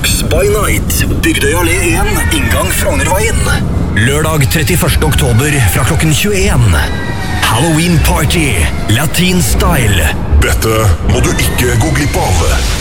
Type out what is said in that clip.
Box by Night, Bygdøy allé 1, inngang Frognerveien. Lørdag 31. oktober fra klokken 21. Halloween Party, Latin Style. Dette må du ikke gå glipp av.